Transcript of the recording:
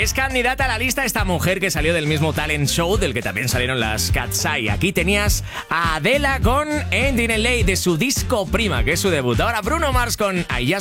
Es candidata a la lista esta mujer que salió del mismo talent show del que también salieron las Cat's Eye. Aquí tenías a Adele con Ending LA de su disco Prima, que es su debut. Ahora Bruno Mars con I Just